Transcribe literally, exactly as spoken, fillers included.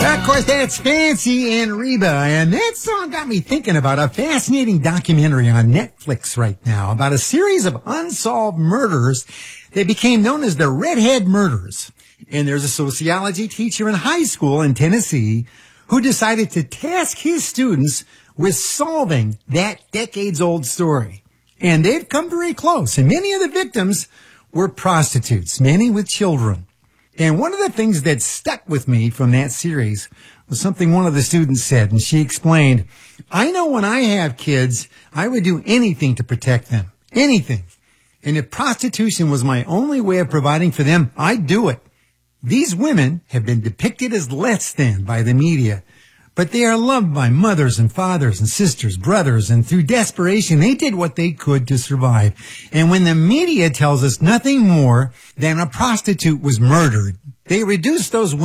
Of course, that's Fancy and Reba, and that song got me thinking about a fascinating documentary on Netflix right now about a series of unsolved murders that became known as the Redhead Murders. And there's a sociology teacher in high school in Tennessee who decided to task his students with solving that decades-old story. And they've come very close, and many of the victims were prostitutes, many with children. And one of the things that stuck with me from that series was something one of the students said, and she explained, I know when I have kids, I would do anything to protect them. Anything. And if prostitution was my only way of providing for them, I'd do it. These women have been depicted as less than by the media, but they are loved by mothers and fathers and sisters, brothers, and through desperation, they did what they could to survive. And when the media tells us nothing more than a prostitute was murdered, they reduce those women